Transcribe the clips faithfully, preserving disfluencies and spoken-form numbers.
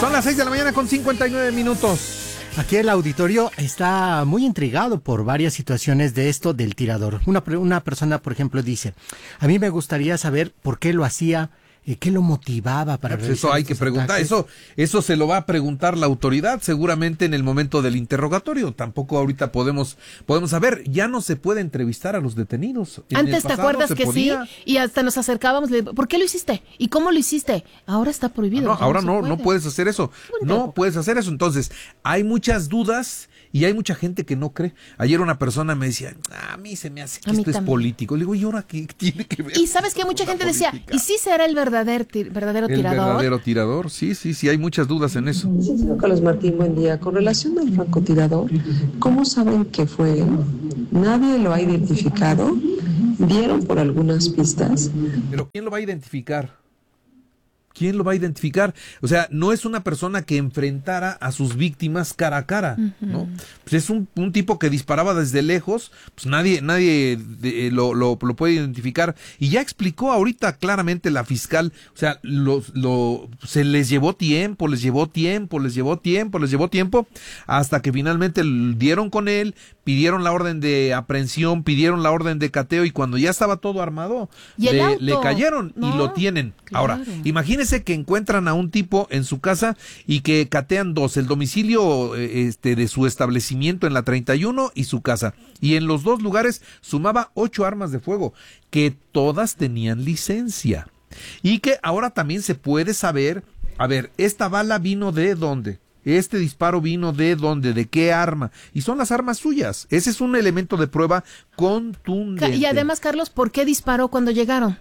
Son las seis de la mañana con cincuenta y nueve minutos. Aquí el auditorio está muy intrigado por varias situaciones de esto del tirador. Una, una persona, por ejemplo, dice, a mí me gustaría saber por qué lo hacía, eh, qué lo motivaba para pues eso hay que preguntar, ataques. eso eso se lo va a preguntar la autoridad seguramente en el momento del interrogatorio. Tampoco ahorita podemos podemos saber, ya no se puede entrevistar a los detenidos. Antes te acuerdas que podía. sí, y hasta nos acercábamos, le, ¿por qué lo hiciste? ¿Y cómo lo hiciste? Ahora está prohibido. No, ahora no, no, puede. no puedes hacer eso. No puedes hacer eso. Entonces, hay muchas dudas y hay mucha gente que no cree. Ayer una persona me decía, a mí se me hace que esto es político. Le digo, ¿y ahora qué tiene que ver? Y sabes que mucha gente política? decía, ¿y si será el verdadero, verdadero el tirador? El verdadero tirador, sí, sí, sí, hay muchas dudas en eso. Sí, señor Carlos Martín, buen día. Con relación al francotirador, ¿cómo saben que fue él? ¿Nadie lo ha identificado? ¿Dieron por algunas pistas? ¿Pero quién lo va a identificar? ¿Quién lo va a identificar? O sea, no es una persona que enfrentara a sus víctimas cara a cara, uh-huh. ¿no? Pues es un, un tipo que disparaba desde lejos, pues nadie nadie de, lo, lo, lo puede identificar. Y ya explicó ahorita claramente la fiscal, o sea, lo, lo, se les llevó tiempo, les llevó tiempo, les llevó tiempo, les llevó tiempo, hasta que finalmente dieron con él, pidieron la orden de aprehensión, pidieron la orden de cateo, y cuando ya estaba todo armado, le, le cayeron no. y lo tienen. Claro. Ahora, imagínense que encuentran a un tipo en su casa y que catean dos, el domicilio este de su establecimiento en la treinta y uno y su casa, y en los dos lugares sumaba ocho armas de fuego, que todas tenían licencia, y que ahora también se puede saber, a ver, esta bala vino de dónde, este disparo vino de dónde, de qué arma, y son las armas suyas. Ese es un elemento de prueba contundente. Y además, Carlos, ¿por qué disparó cuando llegaron?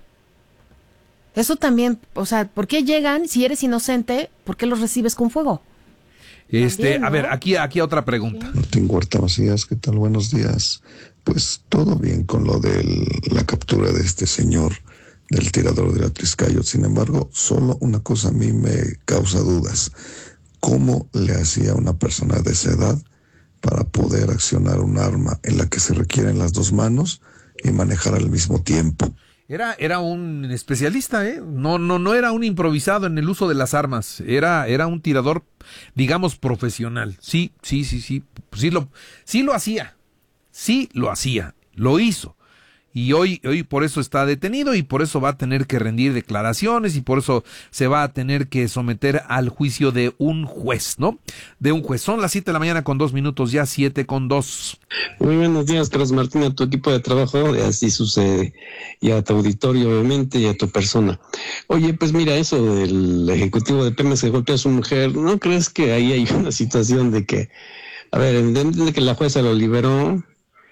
Eso también, o sea, ¿por qué llegan si eres inocente? ¿Por qué los recibes con fuego? Este, también, ¿no? A ver, aquí, aquí otra pregunta. Martín Huerta Macías, ¿qué tal? Buenos días. Pues todo bien con lo de la captura de este señor, del tirador de Atliscayo. Sin embargo, solo una cosa a mí me causa dudas. ¿Cómo le hacía una persona de esa edad para poder accionar un arma en la que se requieren las dos manos y manejar al mismo tiempo? Era, era un especialista, ¿eh? No, no, no era un improvisado en el uso de las armas. Era, era un tirador, digamos, profesional. Sí, sí, sí, sí. Sí lo, sí lo hacía. Sí lo hacía. Lo hizo. Y hoy, hoy por eso está detenido y por eso va a tener que rendir declaraciones y por eso se va a tener que someter al juicio de un juez, ¿no? De un juez. Son las siete de la mañana con dos minutos, ya siete con dos. Muy buenos días, Carlos Martín, a tu equipo de trabajo, así sucede, y a tu auditorio, obviamente, y a tu persona. Oye, pues mira, eso del ejecutivo de Pemex que golpea a su mujer, ¿no crees que ahí hay una situación de que, a ver, entiende que la jueza lo liberó?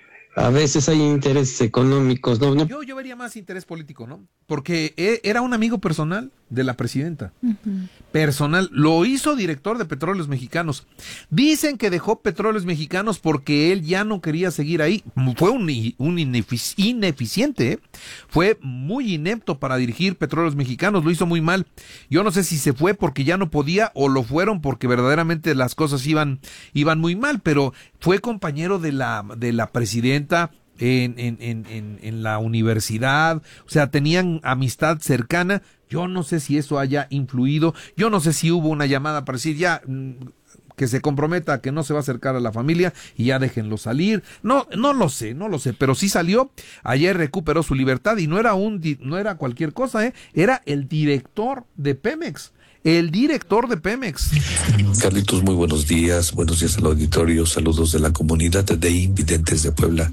A veces hay intereses económicos, ¿no? Yo, yo vería más interés político, ¿no? Porque era un amigo personal de la presidenta. Uh-huh. Personal. Lo hizo director de Petróleos Mexicanos. Dicen que dejó Petróleos Mexicanos porque él ya no quería seguir ahí. Fue un, un inefic- ineficiente, ¿eh? Fue muy inepto para dirigir Petróleos Mexicanos. Lo hizo muy mal. Yo no sé si se fue porque ya no podía o lo fueron porque verdaderamente las cosas iban, iban muy mal, pero fue compañero de la, de la presidenta en, en, en, en, en la universidad, o sea, tenían amistad cercana. Yo no sé si eso haya influido, yo no sé si hubo una llamada para decir ya que se comprometa a que no se va a acercar a la familia y ya déjenlo salir. No, no lo sé, no lo sé, pero sí salió. Ayer recuperó su libertad y no era un, no era cualquier cosa, ¿eh? Era el director de Pemex. El director de Pemex. Carlitos, muy buenos días. Buenos días al auditorio. Saludos de la comunidad de invidentes de Puebla.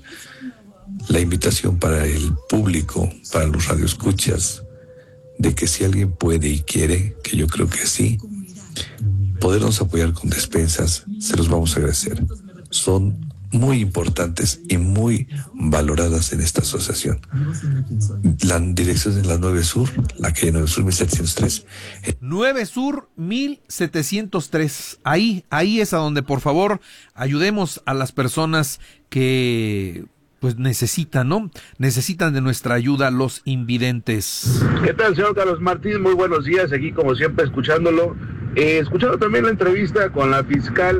La invitación para el público, para los radioescuchas, de que si alguien puede y quiere, que yo creo que sí, podernos apoyar con despensas, se los vamos a agradecer. Son muy importantes y muy valoradas en esta asociación. La dirección es la nueve Sur, la calle nueve Sur, mil setecientos tres. nueve Sur, mil setecientos tres. Ahí, ahí es a donde, por favor, ayudemos a las personas que pues necesitan, ¿no? Necesitan de nuestra ayuda los invidentes. ¿Qué tal, señor Carlos Martín? Muy buenos días, aquí como siempre escuchándolo. Eh, escuchando también la entrevista con la fiscal,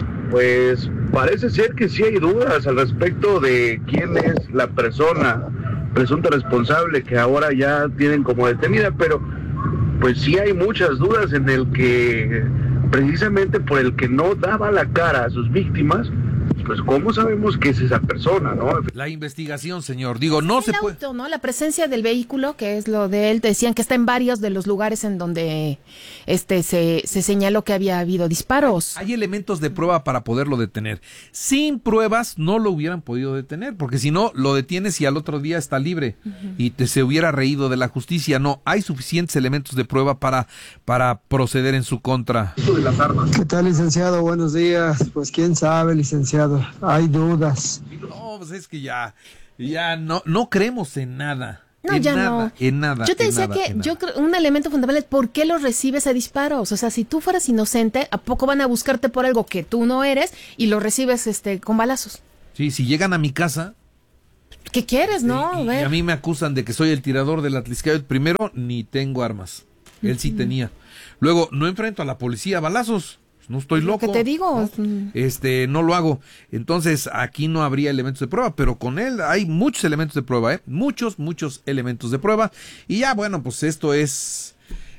pues parece ser que sí hay dudas al respecto de quién es la persona presunta responsable que ahora ya tienen como detenida, pero pues sí hay muchas dudas en el que precisamente por el que no daba la cara a sus víctimas, pues ¿cómo sabemos que es esa persona, no? La investigación, señor. Digo, no el se auto, puede... ¿no? La presencia del vehículo, que es lo de él, decían que está en varios de los lugares en donde este se, se señaló que había habido disparos. Hay elementos de prueba para poderlo detener. Sin pruebas no lo hubieran podido detener, porque si no, lo detienes y al otro día está libre. Uh-huh. Y te, se hubiera reído de la justicia. No, hay suficientes elementos de prueba para, para proceder en su contra. ¿Qué tal, licenciado? Buenos días. Pues quién sabe, licenciado. Hay dudas. No, pues es que ya, ya no, no creemos en nada. No, en ya nada, no. En nada. Yo te en decía nada, que yo creo un elemento fundamental es por qué los recibes a disparos. O sea, si tú fueras inocente, ¿a poco van a buscarte por algo que tú no eres y lo recibes este con balazos? Sí, si llegan a mi casa. ¿Qué quieres, no? Y, y a mí me acusan de que soy el tirador del Atliscayot. Primero, ni tengo armas. Él uh-huh. sí tenía. Luego, no enfrento a la policía a balazos. No estoy loco. ¿Qué te digo? ¿no? Este, no lo hago. Entonces, aquí no habría elementos de prueba, pero con él hay muchos elementos de prueba, ¿eh? Muchos, muchos elementos de prueba. Y ya, bueno, pues esto es,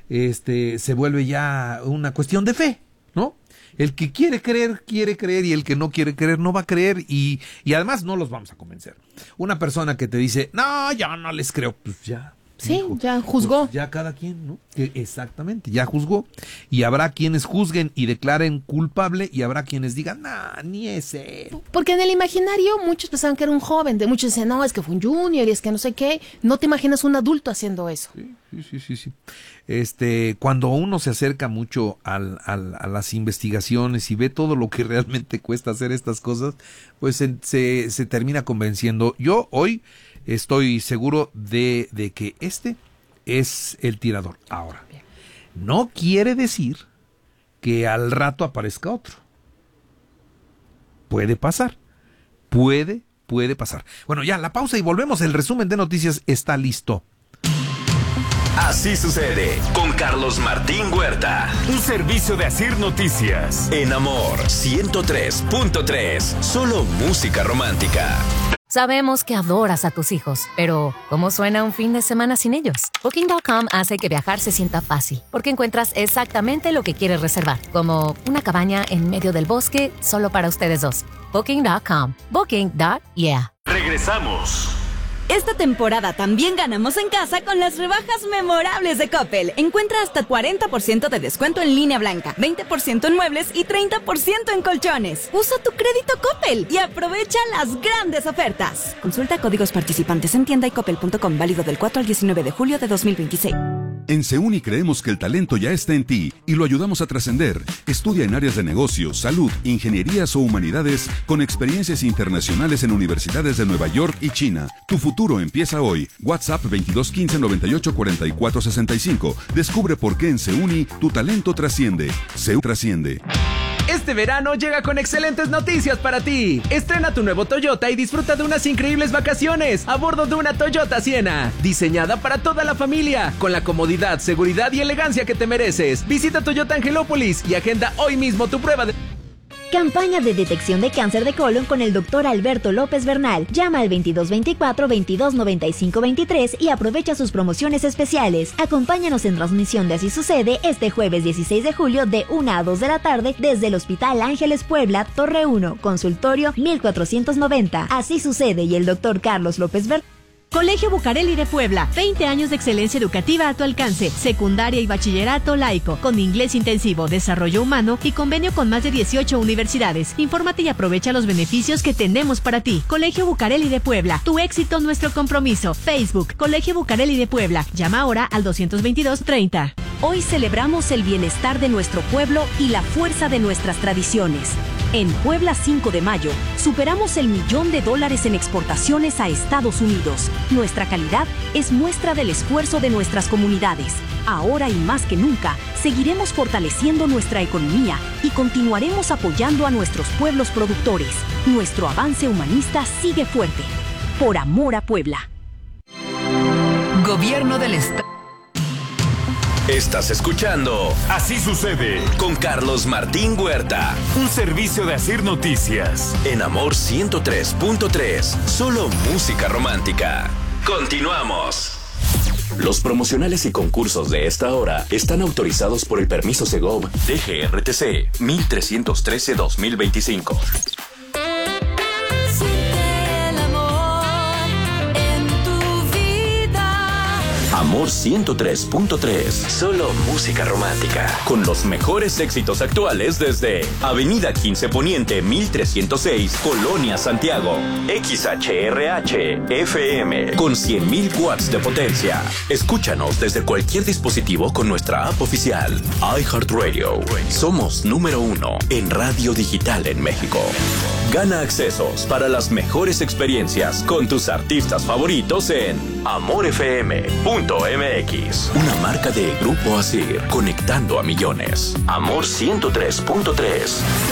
este, se vuelve ya una cuestión de fe, ¿no? El que quiere creer, quiere creer, y el que no quiere creer, no va a creer, y, y además no los vamos a convencer. Una persona que te dice, no, yo no les creo, pues ya. Sí, hijo, ya juzgó. Pues ya cada quien, ¿no? Que exactamente, ya juzgó. Y habrá quienes juzguen y declaren culpable, y habrá quienes digan, nah, ni ese. Porque en el imaginario muchos pensaban que era un joven, de muchos decían, no, es que fue un junior, y es que no sé qué. No te imaginas un adulto haciendo eso. Sí, sí, sí, sí. sí. Este, cuando uno se acerca mucho al, al, a las investigaciones y ve todo lo que realmente cuesta hacer estas cosas, pues se, se, se termina convenciendo. Yo hoy estoy seguro de, de que este es el tirador. Ahora, no quiere decir que al rato aparezca otro. Puede pasar. Puede, puede pasar. Bueno, ya, la pausa y volvemos. El resumen de noticias está listo. Así sucede con Carlos Martín Huerta. Un servicio de Asir Noticias. En Amor ciento tres punto tres. Solo música romántica. Sabemos que adoras a tus hijos, pero ¿cómo suena un fin de semana sin ellos? Booking punto com hace que viajar se sienta fácil, porque encuentras exactamente lo que quieres reservar, como una cabaña en medio del bosque solo para ustedes dos. Booking punto com. Booking. Yeah. Regresamos. Esta temporada también ganamos en casa con las rebajas memorables de Coppel. Encuentra hasta cuarenta por ciento de descuento en línea blanca, veinte por ciento en muebles y treinta por ciento en colchones. Usa tu crédito Coppel y aprovecha las grandes ofertas. Consulta códigos participantes en tienda y coppel punto com, válido del cuatro al diecinueve de julio de dos mil veintiséis. En Seuni creemos que el talento ya está en ti y lo ayudamos a trascender. Estudia en áreas de negocios, salud, ingenierías o humanidades con experiencias internacionales en universidades de Nueva York y China. Tu futuro empieza hoy. WhatsApp veintidós quince noventa y ocho cuarenta y cuatro sesenta y cinco. Descubre por qué en Seuni tu talento trasciende. Seu trasciende. Este verano llega con excelentes noticias para ti. Estrena tu nuevo Toyota y disfruta de unas increíbles vacaciones a bordo de una Toyota Siena, diseñada para toda la familia, con la comodidad, seguridad y elegancia que te mereces. Visita Toyota Angelópolis y agenda hoy mismo tu prueba de... Campaña de detección de cáncer de colon con el doctor Alberto López Bernal. Llama al veintidós veinticuatro veintidós noventa y cinco veintitrés y aprovecha sus promociones especiales. Acompáñanos en transmisión de Así Sucede este jueves dieciséis de julio de una a dos de la tarde desde el Hospital Ángeles Puebla, Torre uno, consultorio mil cuatrocientos noventa. Así Sucede y el doctor Carlos López Bernal. Colegio Bucareli de Puebla, veinte años de excelencia educativa a tu alcance, secundaria y bachillerato laico, con inglés intensivo, desarrollo humano y convenio con más de dieciocho universidades. Infórmate y aprovecha los beneficios que tenemos para ti. Colegio Bucareli de Puebla, tu éxito, nuestro compromiso. Facebook, Colegio Bucareli de Puebla. Llama ahora al doscientos veintidós treinta. Hoy celebramos el bienestar de nuestro pueblo y la fuerza de nuestras tradiciones. En Puebla cinco de mayo, superamos el millón de dólares en exportaciones a Estados Unidos. Nuestra calidad es muestra del esfuerzo de nuestras comunidades. Ahora y más que nunca, seguiremos fortaleciendo nuestra economía y continuaremos apoyando a nuestros pueblos productores. Nuestro avance humanista sigue fuerte. Por amor a Puebla. Gobierno del Estado. Estás escuchando Así Sucede con Carlos Martín Huerta. Un servicio de Asir Noticias. En Amor ciento tres punto tres. Solo música romántica. Continuamos. Los promocionales y concursos de esta hora están autorizados por el permiso Segov D G R T C mil trescientos trece guión dos mil veinticinco. Amor ciento tres punto tres. Solo música romántica. Con los mejores éxitos actuales desde Avenida quince Poniente mil trescientos seis, Colonia Santiago. X H R H F M con cien mil watts de potencia. Escúchanos desde cualquier dispositivo con nuestra app oficial. iHeartRadio. Somos número uno en radio digital en México. Gana accesos para las mejores experiencias con tus artistas favoritos en amor f m punto m x. Una marca de Grupo Asir, conectando a millones. Amor ciento tres punto tres.